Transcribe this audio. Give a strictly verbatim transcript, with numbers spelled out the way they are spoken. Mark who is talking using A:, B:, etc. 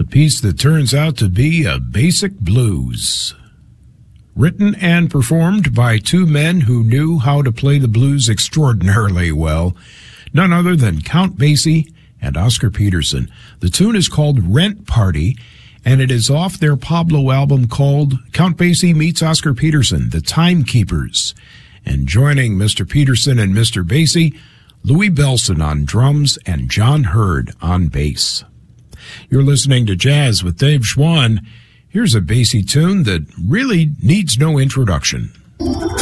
A: piece that turns out to be a basic blues. Written and performed by two men who knew how to play the blues extraordinarily well, none other than Count Basie and Oscar Peterson. The tune is called Rent Party, and it is off their Pablo album called Count Basie Meets Oscar Peterson, The Timekeepers. And joining Mister Peterson and Mister Basie, Louis Bellson on drums and John Hurd on bass. You're listening to Jazz with Dave Schwann. Here's a Basie tune that really needs no introduction.